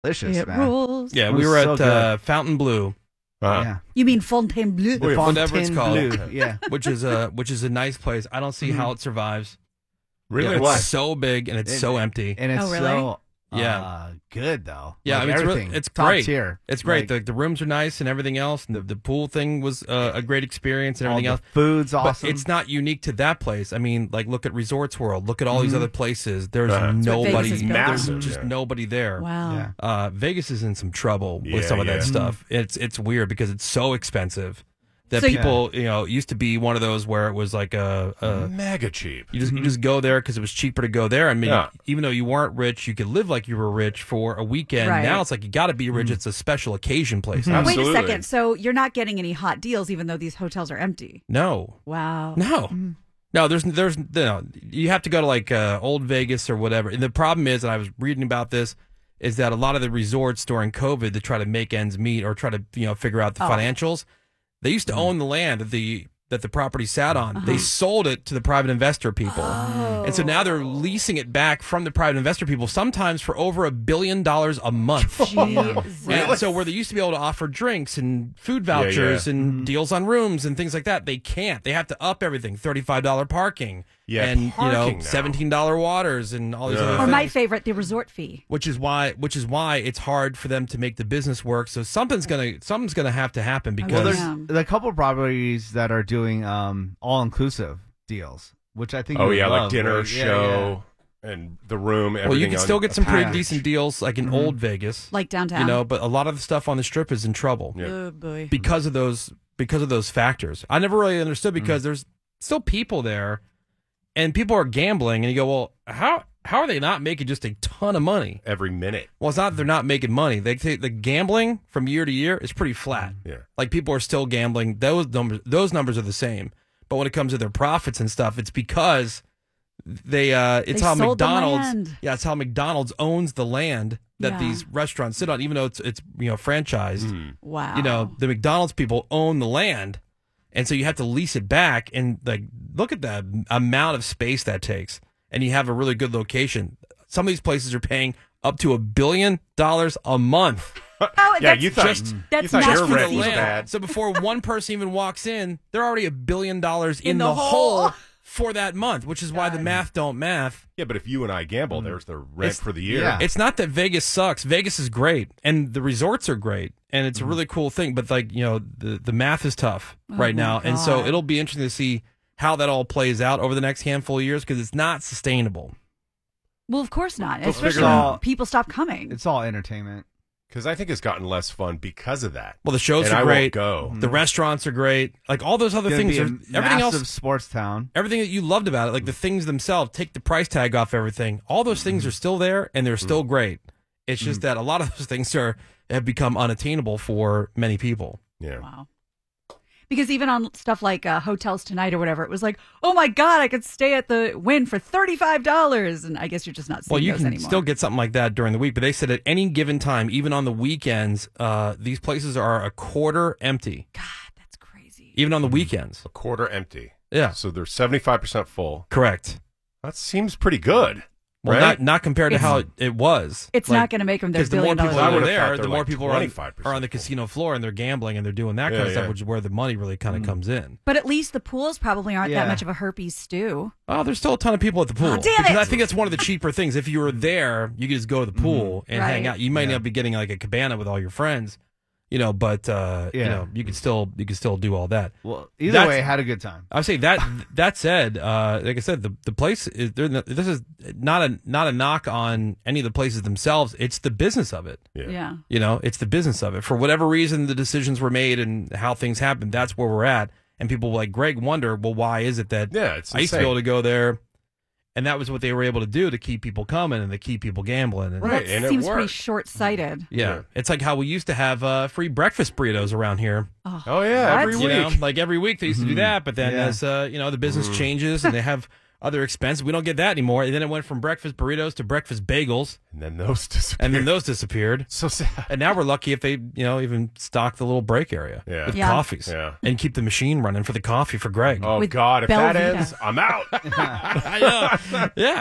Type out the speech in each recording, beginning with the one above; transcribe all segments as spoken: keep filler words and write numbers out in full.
delicious, It man. rules. Yeah, It we was were so at good. uh, Fountain Blue. Uh, Yeah. You mean Fontainebleau? Wait, whatever it's called. Fontainebleau, yeah. Which is a which is a nice place. I don't see Mhm. how it survives. Really? Yeah, it's Why? so big and it's It- so empty. And it's Oh, really? so Yeah. uh, good, though. Yeah, Like I mean, it's, everything. really, it's Top great. tier. It's great. Like, the, the rooms are nice and everything else. And the, the pool thing was uh, a great experience and all everything the else. food's awesome. But it's not unique to that place. I mean, like, look at Resorts World. Look at all these Mhm. other places. There's Uh-huh. That's what Vegas nobody. is built There's on. just Yeah. nobody there. Wow. Yeah. Uh, Vegas is in some trouble Yeah, with some of yeah. that stuff. It's it's weird because it's so expensive that So you- people, you know, it used to be one of those where it was like a, a Mega cheap. you just you just go there because it was cheaper to go there. I mean, Yeah. even though you weren't rich, you could live like you were rich for a weekend. Right. Now it's like you got to be rich. Mm. It's a special occasion place. Wait Absolutely. a second. So you're not getting any hot deals, even though these hotels are empty. No, Wow. no, no. There's there's no. You have to go to like uh, Old Vegas or whatever. And the problem is, and I was reading about this, is that a lot of the resorts during COVID to try to make ends meet or try to you know figure out the Oh. financials, they used to own the land that the that the property sat on. They sold it to the private investor people. Oh. And so now they're leasing it back from the private investor people, sometimes for over a billion dollars a month. Jesus. And so where they used to be able to offer drinks and food vouchers yeah. and deals on rooms and things like that, they can't. They have to up everything. thirty-five dollars parking. Yeah, and you parking know, now. seventeen dollars waters and all these Yeah. other Or things. my favorite, the resort fee. which is why which is why it's hard for them to make the business work. So something's gonna something's gonna have to happen because well, there's Yeah. a couple properties that are doing um, all-inclusive deals, which I think Oh you would yeah, like love, dinner, right? Yeah, show, and the room. well, you everything can on still get a some pretty package. decent deals like in Mm-hmm. old Vegas. Like downtown. You know, but a lot of the stuff on the strip is in trouble. Yeah. Oh, boy. because of those because of those factors. I never really understood Mm. because there's still people there and people are gambling and you go, well, how how are they not making just a ton of money? every minute. Well, it's not that they're not making money. They take the gambling from year to year is pretty flat. Yeah. Like people are still gambling. Those numbers those numbers are the same. But when it comes to their profits and stuff, it's because they uh it's They how sold the McDonald's land. yeah, it's how McDonald's owns the land that Yeah. these restaurants sit on, even though it's it's you know franchised. Mm. Wow. You know, the McDonald's people own the land, and so you have to lease it back. And like, look at the amount of space that takes, and you have a really good location. Some of these places are paying up to a billion dollars a month Oh, Yeah, that's, you thought just- that's you thought not your for the rent was conceivable. bad. land. So before one person even walks in, they're already a billion dollars in, In the the, hole. hole for that month, which is why the math don't math. Yeah, but if you and I gamble, there's the rent Mm. It's- for the year. yeah. It's not that Vegas sucks. Vegas is great, and the resorts are great, and it's a really cool thing. But like you know, the the math is tough right my now, and so God. it'll be interesting to see how that all plays out over the next handful of years because it's not sustainable. Well, of course not. They'll Especially figure when out- people stop coming. It's all entertainment. Because I think it's gotten less fun because of that. Well, the shows and are I great. won't go. The restaurants are great. Like all those other It's gonna things be are a everything massive else. sports town. Everything that you loved about it, like the things themselves, take the price tag off everything. All those things are still there, and they're still great. It's just that a lot of those things are have become unattainable for many people. Yeah. Wow. Because even on stuff like uh, Hotels Tonight or whatever, it was like, oh my God, I could stay at the Wynn for thirty-five dollars. And I guess you're just not seeing Well, you those can anymore. still get something like that during the week, but they said at any given time, even on the weekends, uh, these places are a quarter empty, God, that's crazy. even on the weekends. A quarter empty. Yeah, So they're seventy-five percent full. correct. That seems pretty good. Well, right? not not compared to It's- how it, it was. It's Like, not going to make them their because the more billion people dollar I are would've there, thought the they're more like people are on, twenty-five percent are on the full. casino floor and they're gambling and they're doing that Yeah, kind of stuff, yeah. which is where the money really kind of comes in. But at least the pools probably aren't Yeah. that much of a herpes stew. Oh, there's still a ton of people at the pool. Oh, damn because it. I think that's one of the cheaper things. If you were there, you could just go to the pool and hang Right. out. You might Yeah. not be getting like a cabana with all your friends, you know, but uh, you Yeah. know, you could still you could still do all that. Well, either That's- way, had a good time. I would say that that said, uh, like I said, the the place is there. This is not a not a knock on any of the places themselves. It's the business of it. Yeah. Yeah. You know, it's the business of it. For whatever reason, the decisions were made and how things happened. That's where we're at. And people like Greg wonder, well, why is it that Yeah, it's I used to be insane. able to go there, and that was what they were able to do to keep people coming and to keep people gambling. And Right. That and it seems pretty worked. short sighted. yeah. Yeah. It's like how we used to have uh, free breakfast burritos around here. Oh, yeah, every What? You week. know, like every week they used to do that, but then Yeah. as uh, you know, the business changes and they have other expenses, we don't get that anymore. And then it went from breakfast burritos to breakfast bagels, And then those disappear. and then those disappeared. so sad. And now we're lucky if they, you know, even stock the little break area Yeah. with Yeah. coffees Yeah. and keep the machine running for the coffee for Greg. Oh, With God. If that Belvita. ends, I'm out. I know. Yeah.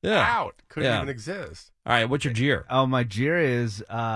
Yeah. out. Couldn't Yeah. even exist. All right, what's your jeer? Oh, my jeer is uh,